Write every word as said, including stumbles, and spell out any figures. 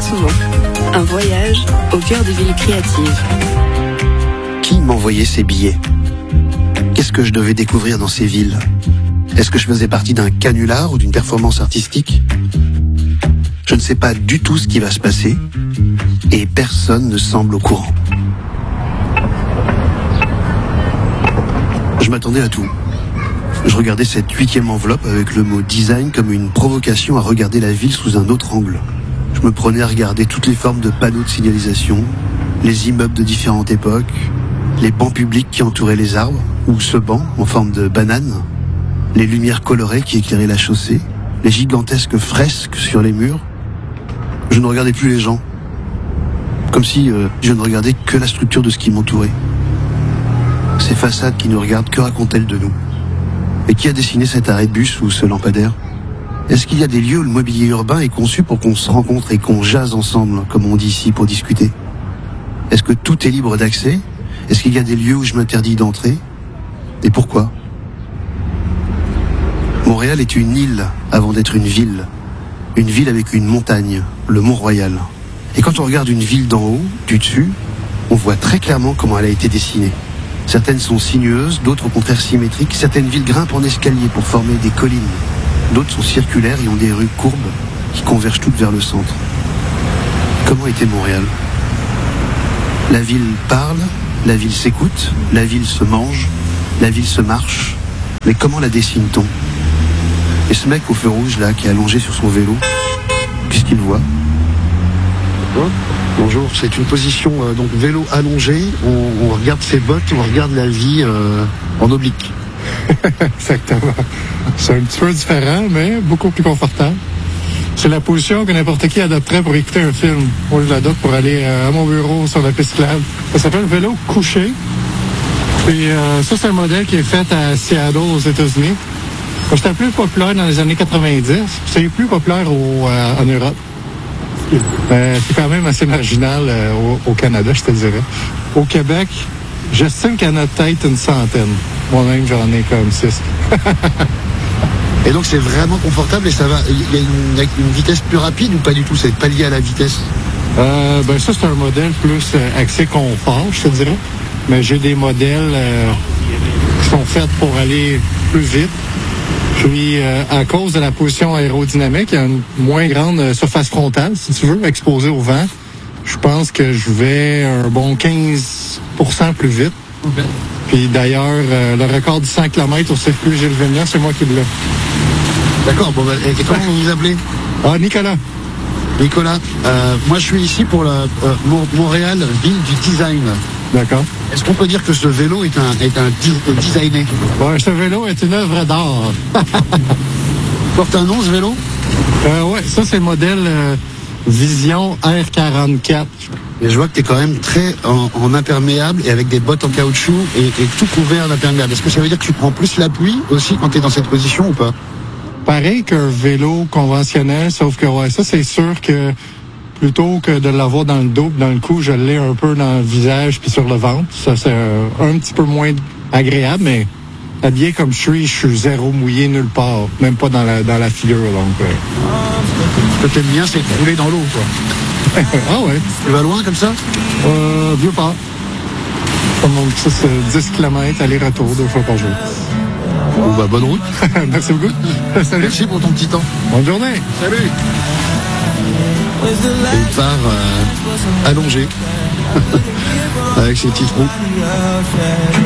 souvent. Un voyage au cœur des villes créatives. Qui m'envoyait ces billets ? Qu'est-ce que je devais découvrir dans ces villes ? Est-ce que je faisais partie d'un canular ou d'une performance artistique ? Je ne sais pas du tout ce qui va se passer et personne ne semble au courant. Je m'attendais à tout. Je regardais cette huitième enveloppe avec le mot design comme une provocation à regarder la ville sous un autre angle. Je me prenais à regarder toutes les formes de panneaux de signalisation, les immeubles de différentes époques, les bancs publics qui entouraient les arbres, ou ce banc en forme de banane, les lumières colorées qui éclairaient la chaussée, les gigantesques fresques sur les murs. Je ne regardais plus les gens, comme si euh, je ne regardais que la structure de ce qui m'entourait. Ces façades qui nous regardent, que racontent-elles de nous ? Et qui a dessiné cet arrêt de bus ou ce lampadaire ? Est-ce qu'il y a des lieux où le mobilier urbain est conçu pour qu'on se rencontre et qu'on jase ensemble, comme on dit ici, pour discuter ? Est-ce que tout est libre d'accès ? Est-ce qu'il y a des lieux où je m'interdis d'entrer ? Et pourquoi ? Montréal est une île avant d'être une ville. Une ville avec une montagne, le Mont-Royal. Et quand on regarde une ville d'en haut, du dessus, on voit très clairement comment elle a été dessinée. Certaines sont sinueuses, d'autres au contraire symétriques. Certaines villes grimpent en escalier pour former des collines. D'autres sont circulaires et ont des rues courbes qui convergent toutes vers le centre. Comment était Montréal ? La ville parle, la ville s'écoute, la ville se mange, la ville se marche. Mais comment la dessine-t-on ? Et ce mec au feu rouge là, qui est allongé sur son vélo, qu'est-ce qu'il voit ? Bonjour, c'est une position euh, donc vélo allongé, on, on regarde ses bottes, on regarde la vie euh, en oblique. Exactement. C'est un petit peu différent, mais beaucoup plus confortable. C'est la position que n'importe qui adopterait pour écouter un film. Moi, je l'adopte pour aller euh, à mon bureau sur la piste cyclable. Ça s'appelle vélo couché. Et euh, ça, c'est un modèle qui est fait à Seattle, aux États-Unis. C'était plus populaire dans les années quatre-vingt-dix. C'est plus populaire au, euh, en Europe. Euh, c'est quand même assez marginal euh, au, au Canada, je te dirais. Au Québec, j'estime qu'il y en a peut-être une centaine. Moi-même, j'en ai comme six. Et donc, c'est vraiment confortable et ça va. Il y a une, une vitesse plus rapide ou pas du tout ? C'est pas lié à la vitesse ? Euh, ben ça, c'est un modèle plus euh, axé confort, je te dirais. Mais j'ai des modèles euh, qui sont faits pour aller plus vite. Puis, euh, à cause de la position aérodynamique, il y a une moins grande euh, surface frontale, si tu veux, exposée au vent. Je pense que je vais un bon quinze pour cent plus vite. Okay. Puis d'ailleurs, euh, le record du cent kilomètres au circuit Gilles Villeneuve, c'est moi qui l'ai. D'accord, bon, ben, et comment vous vous appelez ? Ah, Nicolas. Nicolas, euh, moi je suis ici pour la euh, Montréal, ville du design. D'accord. Est-ce qu'on peut dire que ce vélo est un, est un di- designé ? Ouais, ce vélo est une œuvre d'art. Porte un nom, ce vélo ? Euh, ouais, ça c'est le modèle euh, Vision R quarante-quatre. Et je vois que tu es quand même très en, en imperméable et avec des bottes en caoutchouc et, et tout couvert d'imperméable. Est-ce que ça veut dire que tu prends plus la pluie aussi quand tu es dans cette position ou pas ? Pareil qu'un vélo conventionnel, sauf que ouais, ça c'est sûr que plutôt que de l'avoir dans le dos, dans le cou, je l'ai un peu dans le visage puis sur le ventre. Ça c'est un, un petit peu moins agréable, mais habillé comme je suis, je suis zéro mouillé nulle part, même pas dans la dans la figure. Donc, euh... ce que t'aimes bien, c'est rouler dans l'eau, quoi. Ah ouais. Tu vas loin comme ça ? Euh, vieux pas. Comme on dit ça, c'est dix kilomètres aller-retour deux fois par jour. Bon bah bonne route. Merci beaucoup. Salut. Merci pour ton petit temps. Bonne journée. Salut. Et il part euh, allongé avec ses petites roues.